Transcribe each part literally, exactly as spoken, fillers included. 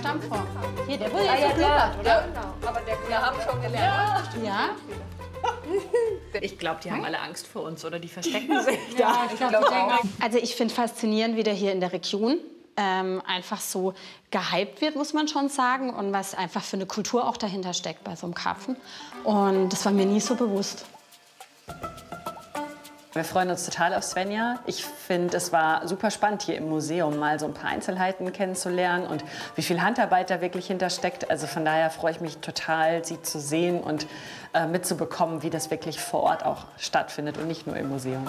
Stammform. Hier, der wurde jetzt so blubbert, oder? Genau, aber der, wir haben schon gelernt. Ja. Ich glaube, die haben alle Angst vor uns oder die verstecken sich. Ja, ich glaube auch. Also ich finde faszinierend, wie der hier in der Region ähm, einfach so gehypt wird, muss man schon sagen. Und was einfach für eine Kultur auch dahinter steckt bei so einem Karpfen. Und das war mir nie so bewusst. Wir freuen uns total auf Svenja. Ich finde, es war super spannend, hier im Museum mal so ein paar Einzelheiten kennenzulernen und wie viel Handarbeit da wirklich hintersteckt. Also von daher freue ich mich total, sie zu sehen und äh, mitzubekommen, wie das wirklich vor Ort auch stattfindet und nicht nur im Museum.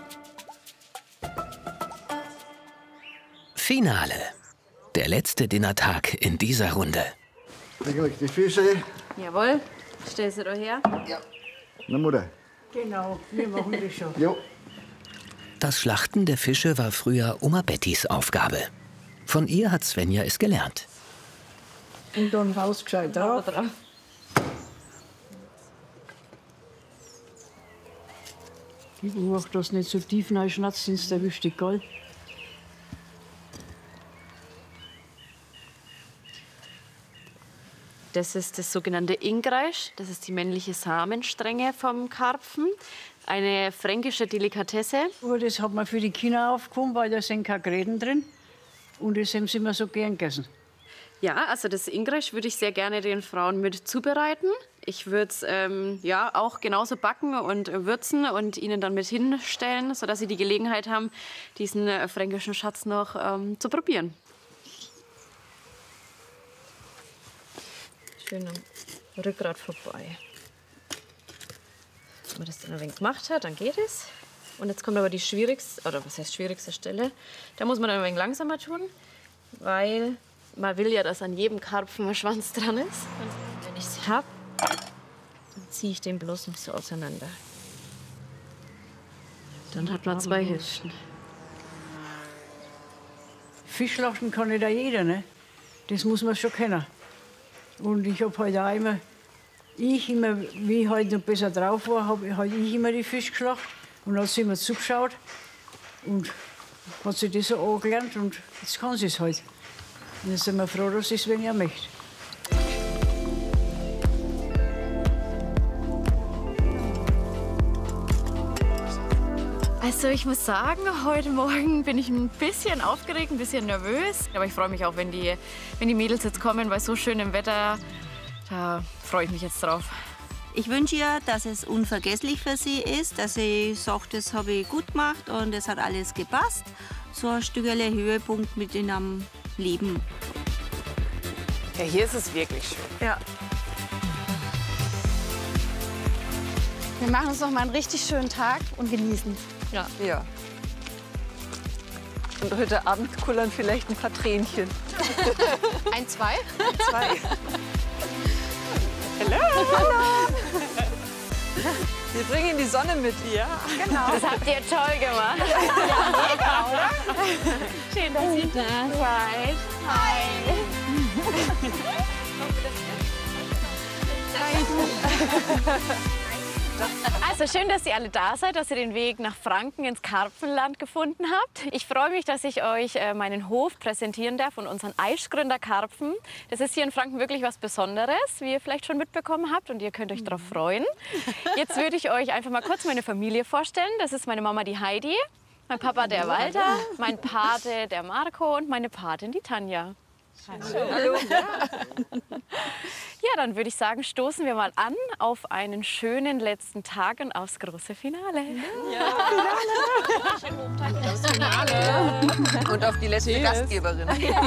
Finale. Der letzte Dinnertag in dieser Runde. Legen euch die Fische. Jawohl. Stellst du doch her? Ja. Na, Mutter. Genau, wir machen das schon. Jo. Das Schlachten der Fische war früher Oma Bettys Aufgabe. Von ihr hat Svenja es gelernt. Und dann rausgescheit drauf. Gib hoch, dass nicht so tief reinschnatzt, sonst erwischt dich kalt. Das ist das sogenannte Ingreisch. Das ist die männliche Samenstrenge vom Karpfen. Eine fränkische Delikatesse. Aber das hat man für die Kinder aufgehoben, weil da sind keine Gräten drin. Und das haben sie immer so gern gegessen. Ja, also das Ingreisch würde ich sehr gerne den Frauen mit zubereiten. Ich würde es ähm, ja, auch genauso backen und würzen und ihnen dann mit hinstellen, sodass sie die Gelegenheit haben, diesen äh, fränkischen Schatz noch ähm, zu probieren. Schön am Rückgrat vorbei. Wenn man das dann ein wenig gemacht hat, dann geht es. Und jetzt kommt aber die schwierigste, oder was heißt schwierigste Stelle. Da muss man dann ein wenig langsamer tun, weil man will ja, dass an jedem Karpfen ein Schwanz dran ist. Und wenn ich es habe, dann ziehe ich den bloß noch so auseinander. Dann hat man zwei Hälften. Fischschlachten kann nicht jeder, ne? Das muss man schon kennen. Und ich habe halt auch immer, ich immer, wie ich halt noch besser drauf war, habe halt ich immer die Fische geschlachtet. Und dann hat sie immer zugeschaut und hat sich das so angelernt und jetzt kann sie es halt. Und jetzt sind wir froh, dass sie es weniger möchte. Also ich muss sagen, heute Morgen bin ich ein bisschen aufgeregt, ein bisschen nervös. Aber ich freue mich auch, wenn die, wenn die Mädels jetzt kommen, bei so schönem Wetter. Da freue ich mich jetzt drauf. Ich wünsche ihr, dass es unvergesslich für sie ist, dass sie sagt, das habe ich gut gemacht und es hat alles gepasst. So ein Stückele Höhepunkt mit in einem Leben. Ja, hier ist es wirklich schön. Ja. Wir machen uns noch mal einen richtig schönen Tag und genießen. Ja. Ja. Und heute Abend kullern vielleicht ein paar Tränchen. Ein, zwei? Zwei. Hallo. Hallo. Wir bringen die Sonne mit, ja. Genau. Das habt ihr toll gemacht. Ja, mega, oder? Schön, dass ihr da seid. Hi. Also schön, dass ihr alle da seid, dass ihr den Weg nach Franken ins Karpfenland gefunden habt. Ich freue mich, dass ich euch äh, meinen Hof präsentieren darf und unseren Aischgründer Karpfen. Das ist hier in Franken wirklich was Besonderes, wie ihr vielleicht schon mitbekommen habt, und ihr könnt euch darauf freuen. Jetzt würde ich euch einfach mal kurz meine Familie vorstellen. Das ist meine Mama, die Heidi, mein Papa, der Walter, mein Pate, der Marco, und meine Patin, die Tanja. Hallo. Ja, dann würde ich sagen, stoßen wir mal an auf einen schönen letzten Tag und aufs große Finale. Ja, Finale. Das Finale. Und auf die letzte Cheers. Gastgeberin.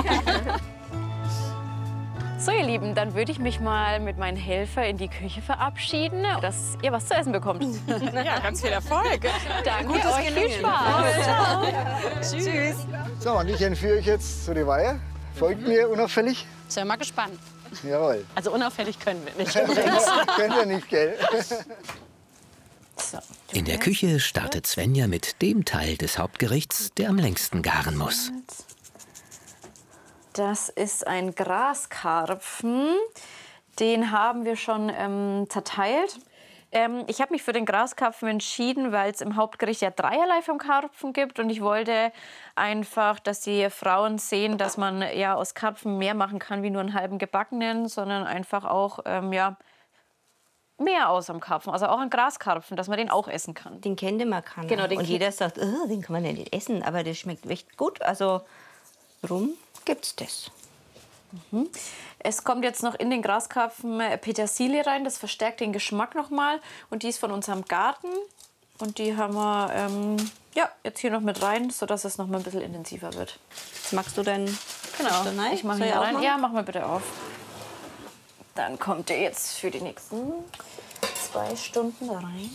So, ihr Lieben, dann würde ich mich mal mit meinen Helfern in die Küche verabschieden, dass ihr was zu essen bekommt. Ja, ganz viel Erfolg. Danke Gutes euch, Gelingen. viel Spaß. Ciao. Tschüss. So, und ich entführe euch jetzt zu die Weihe. Folgt mir unauffällig. Sind wir mal gespannt. Jawohl. Also unauffällig können wir nicht. Könnt ihr nicht, gell? So. In der Küche startet Svenja mit dem Teil des Hauptgerichts, der am längsten garen muss. Das ist ein Graskarpfen. Den haben wir schon ähm, zerteilt. Ähm, ich habe mich für den Graskarpfen entschieden, weil es im Hauptgericht ja dreierlei vom Karpfen gibt. Und ich wollte einfach, dass die Frauen sehen, dass man ja aus Karpfen mehr machen kann wie nur einen halben gebackenen, sondern einfach auch ähm, ja, mehr aus am Karpfen, also auch einen Graskarpfen, dass man den auch essen kann. Den kennt man keiner. Genau, den und jeder sagt, oh, den kann man ja nicht essen, aber der schmeckt echt gut. Also warum gibt's das? Mhm. Es kommt jetzt noch in den Graskarpfen Petersilie rein, das verstärkt den Geschmack nochmal. Und die ist von unserem Garten. Und die haben wir ähm, ja, jetzt hier noch mit rein, sodass es noch mal ein bisschen intensiver wird. Jetzt magst du dann genau, da rein? ich mache Soll hier ich auch rein. machen? Ja, mach mal bitte auf. Dann kommt der jetzt für die nächsten zwei Stunden da rein.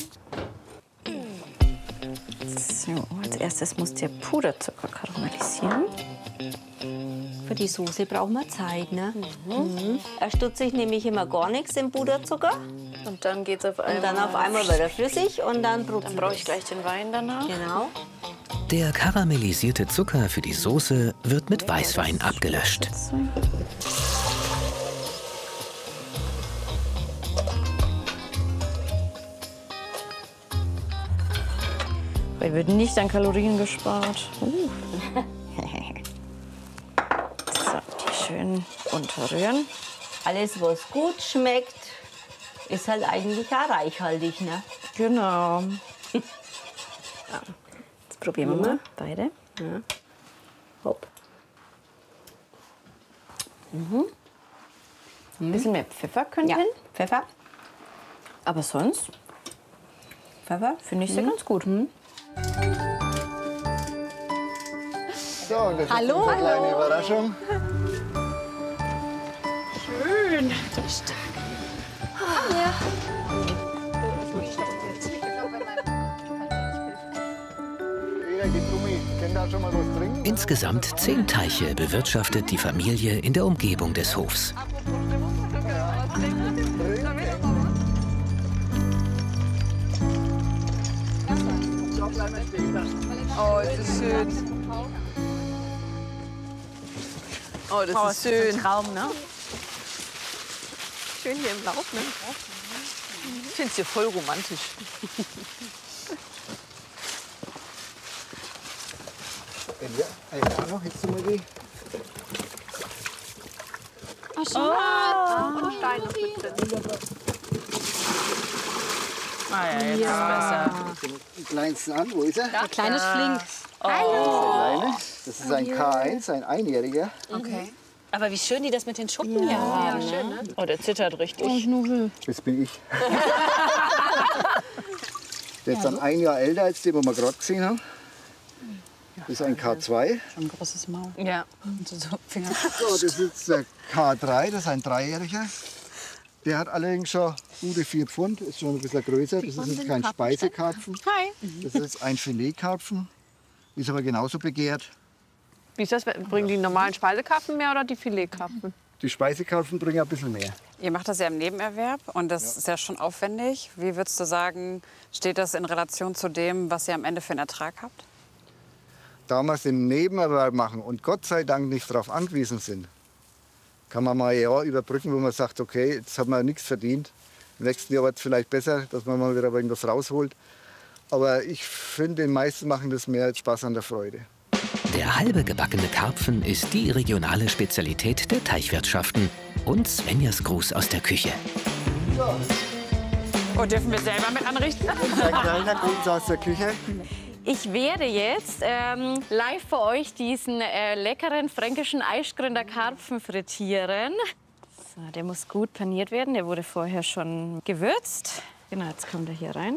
So, als erstes muss der Puderzucker karamellisieren. Für die Soße braucht man Zeit, ne? Mhm. Mhm. Er stutzt sich nämlich immer gar nichts im Puderzucker. Und dann geht's auf einmal. Und dann auf einmal wird er flüssig und dann brutzelt. Dann brauche ich gleich den Wein danach. Genau. Der karamellisierte Zucker für die Soße wird mit Weißwein abgelöscht. Weil wird nicht an Kalorien gespart. Uh. So, die schön unterrühren. Alles, was gut schmeckt, ist halt eigentlich auch reichhaltig, ne? Genau. Jetzt probieren wir mal beide. Ja. Hopp. Mhm. Ein bisschen mehr Pfeffer könnte Ja, hin. Pfeffer. Aber sonst Pfeffer. finde ich sie ganz gut. Mhm. So, und das ist eine kleine Überraschung. Schön. Stark. Ah, ja. Jeder geht um mich. Kennt da schon mal was trinken? Insgesamt zehn Teiche bewirtschaftet die Familie in der Umgebung des Hofs. Oh, das ist schön. Oh, das Oh, ist schön. ein Traum, ne? Schön hier im Laub, ne? Ich finde es hier voll romantisch. Ja, ein Jahr noch, jetzt mal die. Oh, schon. Oh, und Stein noch mit drin. Ah ja, jetzt Ja. ist besser. Den kleinsten an, wo ist er? Der Kleine ist flink. Kleine. Das ist ein K eins, ein Einjähriger. Okay. Aber wie schön die das mit den Schuppen hier haben. Schön, ne? Oh, der zittert richtig. Das bin ich. Der ist dann ein Jahr älter als den, den wir gerade gesehen haben. Das ist ein K zwei. Schon ein großes Maul. Ja. Und so Finger. So, das ist der K drei, das ist ein Dreijähriger. Der hat allerdings schon gute vier Pfund, ist schon ein bisschen größer. Das ist jetzt kein Speisekarpfen. Hi. Das ist ein Filetkarpfen, ist aber genauso begehrt. Wie ist das? Bringen die normalen Speisekarpfen mehr oder die Filetkarpfen? Die Speisekarpfen bringen ein bisschen mehr. Ihr macht das ja im Nebenerwerb und das ist ja schon aufwendig. Wie würdest du sagen, steht das in Relation zu dem, was ihr am Ende für einen Ertrag habt? Da wir es im Nebenerwerb machen und Gott sei Dank nicht darauf angewiesen sind, kann man mal ein Jahr überbrücken, wo man sagt, okay, jetzt hat man nichts verdient. Im nächsten Jahr wird es vielleicht besser, dass man mal wieder irgendwas rausholt. Aber ich finde, den meisten machen das mehr als Spaß an der Freude. Der halbe gebackene Karpfen ist die regionale Spezialität der Teichwirtschaften und Svenjas Gruß aus der Küche. Oh, dürfen wir selber mit anrichten? Ein kleiner Gruß aus der Küche. Ich werde jetzt ähm, live für euch diesen äh, leckeren fränkischen Aischgründer Karpfen frittieren. So, der muss gut paniert werden. Der wurde vorher schon gewürzt. Genau, jetzt kommt er hier rein.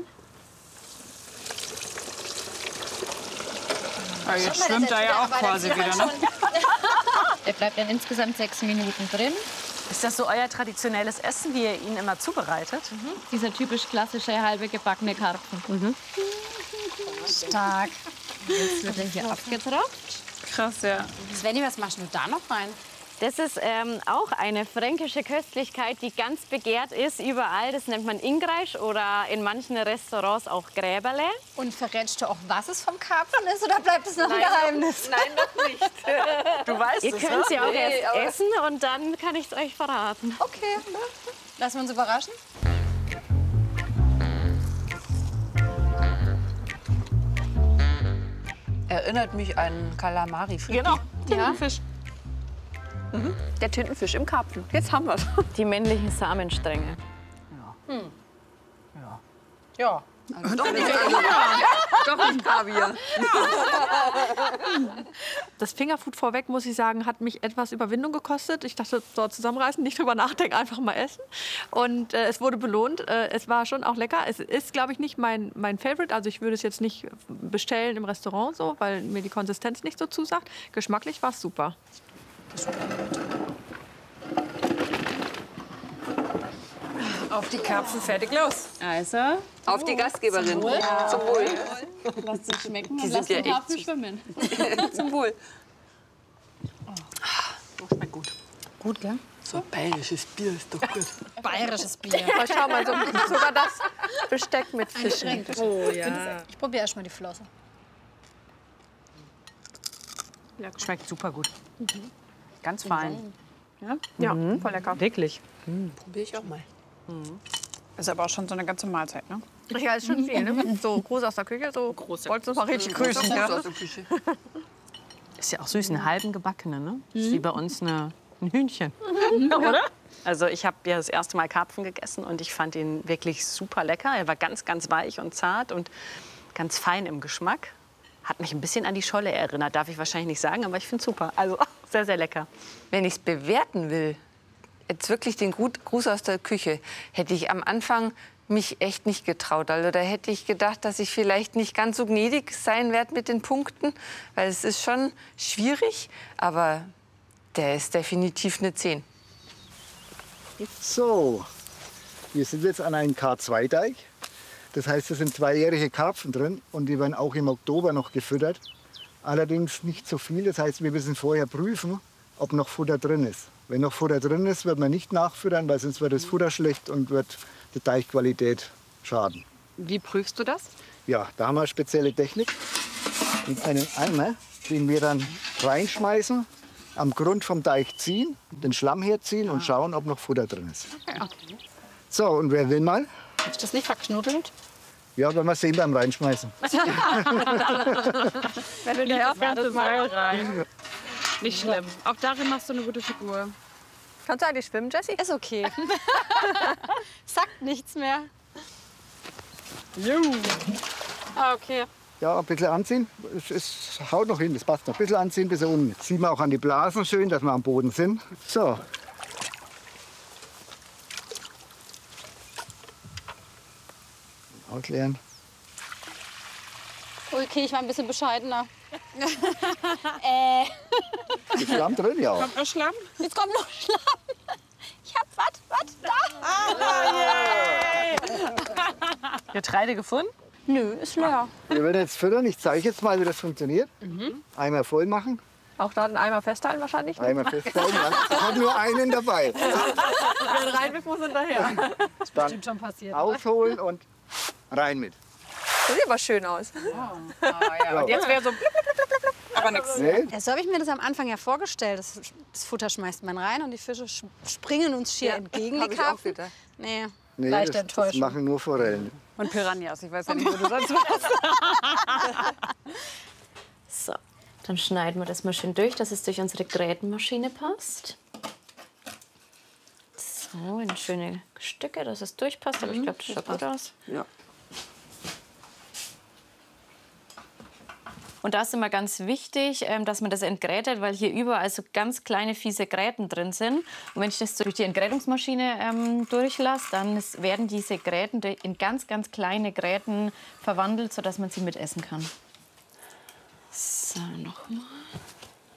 Ja, jetzt schwimmt er ja auch quasi wieder, ne? Der bleibt dann insgesamt sechs Minuten drin. Ist das so euer traditionelles Essen, wie ihr ihn immer zubereitet? Mhm. Dieser typisch klassische halbe gebackene Karpfen. Mhm. Stark. Jetzt wird er hier abgetropft. Krass, ja. Svenny, was machst du da noch rein? Das ist ähm, auch eine fränkische Köstlichkeit, die ganz begehrt ist überall. Das nennt man Ingreisch oder in manchen Restaurants auch Gräberle. Und verrätst du auch, was es vom Karpfen ist, oder bleibt es noch ein Geheimnis? Nein, noch nicht. Du weißt Ihr es, könnt sie ne? auch Nee, erst aber- essen und dann kann ich es euch verraten. Okay, lassen wir uns überraschen. Erinnert mich an Kalamari. Genau, Tintenfisch. Ja. Mhm. Der Tintenfisch im Karpfen. Jetzt haben wir es. Die männlichen Samenstränge. Ja. Hm. Ja. Ja. Also doch nicht, also, doch nicht Kaviar. Das Fingerfood vorweg, muss ich sagen, hat mich etwas Überwindung gekostet. Ich dachte, dort zusammenreißen, nicht drüber nachdenken, einfach mal essen. Und äh, es wurde belohnt. Äh, es war schon auch lecker. Es ist, glaube ich, nicht mein, mein Favorite. Also ich würde es jetzt nicht bestellen im Restaurant, so, weil mir die Konsistenz nicht so zusagt. Geschmacklich war es super. Auf die Karpfen, fertig, los. Also, auf die Gastgeberin. Zum Wohl. Ja. Zum Wohl. Lasst es schmecken Die und sind lasst ja den echt Karpfen süß. schwimmen. Zum Wohl. Oh, schmeckt gut. Gut, gell? So bayerisches Bier ist doch gut. Bayerisches Bier. Aber schau mal, so, sogar das Besteck mit Fischen. Oh ja. Ich probiere erst mal die Flosse. Ja, schmeckt super gut. Mhm. Ganz fein. Ja, Ja, mhm. voll lecker. Wirklich. Mhm. Probiere ich auch mal. Mhm. Ist aber auch schon so eine ganze Mahlzeit, ne? Ja, ist schon viel, ne? So groß aus der Küche, so groß. Wolltest du mal richtig grüßen, ja? Ist ja auch süß, einen halben gebackene, ne? Ist wie bei uns eine, ein Hühnchen. Ja, oder? Also ich habe ja das erste Mal Karpfen gegessen und ich fand ihn wirklich super lecker. Er war ganz, ganz weich und zart und ganz fein im Geschmack. Hat mich ein bisschen an die Scholle erinnert, darf ich wahrscheinlich nicht sagen, aber ich finde es super. Also sehr, sehr lecker. Wenn ich es bewerten will, jetzt wirklich den Gruß aus der Küche, hätte ich am Anfang mich echt nicht getraut. Also da hätte ich gedacht, dass ich vielleicht nicht ganz so gnädig sein werde mit den Punkten, weil es ist schon schwierig, aber der ist definitiv eine zehn. So, wir sind jetzt an einem K zwei Teich. Das heißt, da sind zweijährige Karpfen drin und die werden auch im Oktober noch gefüttert. Allerdings nicht so viel. Das heißt, wir müssen vorher prüfen, ob noch Futter drin ist. Wenn noch Futter drin ist, wird man nicht nachfüttern, weil sonst wird das Futter schlecht und wird die Teichqualität schaden. Wie prüfst du das? Ja, da haben wir eine spezielle Technik. In einen Eimer, den wir dann reinschmeißen, am Grund vom Teich ziehen, den Schlamm herziehen und schauen, ob noch Futter drin ist. Okay. So, und wer will mal? Ist das nicht verknuddelt? Ja, wenn wir sehen beim Reinschmeißen. Wenn du dir das ganze Mal rein. Nicht schlimm. Auch darin machst du eine gute Figur. Kannst du eigentlich schwimmen, Jessie? Ist okay. Sagt nichts mehr. Juhu. Ah, okay. Ja, ein bisschen anziehen. Es, es haut noch hin, das passt noch. Ein bisschen anziehen, bis unten. Jetzt sieht man auch an die Blasen schön, dass wir am Boden sind. So. Ausleeren. Okay, ich war ein bisschen bescheidener. äh. Ist Schlamm drin, ja. Kommt noch Schlamm? Jetzt kommt noch Schlamm. Ich hab was, was, da. Getreide gefunden? Nö, ist leer. Wir werden jetzt füttern. Ich zeige jetzt mal, wie das funktioniert. Mhm. Eimer voll machen. Auch da den Eimer festhalten wahrscheinlich? Eimer festhalten. Ich habe nur einen dabei. Wer rein will, muss hinterher. Das ist bestimmt schon passiert. Ausholen und rein mit. Das sieht aber schön aus. Oh. Ah, ja. Und jetzt wäre so blub, blub, blub, blub, aber nichts. Nee. Ja, so habe ich mir das am Anfang ja vorgestellt. Das, das Futter schmeißt man rein und die Fische springen uns schier Ja, entgegen. hab Die ich auch Karpfen. gedacht. Nee, Nee, leichte das, das Enttäuschung. machen nur Forellen. Und Piranhas, ich weiß ja nicht, wo du sonst warst. So, dann schneiden wir das mal schön durch, dass es durch unsere Grätenmaschine passt. So, in schöne Stücke, dass es durchpasst. Aber ich glaube, das schaut gut aus. Ja. Und da ist immer ganz wichtig, dass man das entgrätet, weil hier überall so ganz kleine, fiese Gräten drin sind. Und wenn ich das durch die Entgrätungsmaschine ähm, durchlasse, dann ist, werden diese Gräten in ganz, ganz kleine Gräten verwandelt, sodass man sie mitessen kann. So, nochmal.